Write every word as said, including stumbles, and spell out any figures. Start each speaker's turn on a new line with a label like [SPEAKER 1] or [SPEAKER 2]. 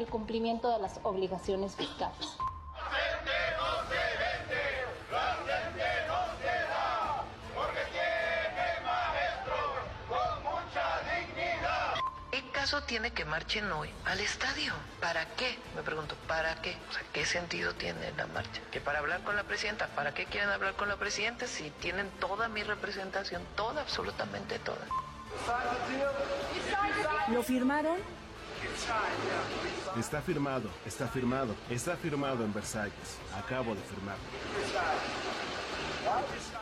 [SPEAKER 1] el cumplimiento de las obligaciones fiscales.
[SPEAKER 2] ¿Qué caso tiene que marchen hoy al estadio? ¿Para qué? Me pregunto, ¿para qué? O sea, ¿qué sentido tiene la marcha? ¿Que para hablar con la presidenta? ¿Para qué quieren hablar con la presidenta si tienen toda mi representación? Toda, absolutamente toda.
[SPEAKER 3] ¿Lo firmaron?
[SPEAKER 4] Está firmado, está firmado, está firmado en Versalles. Acabo de firmarlo.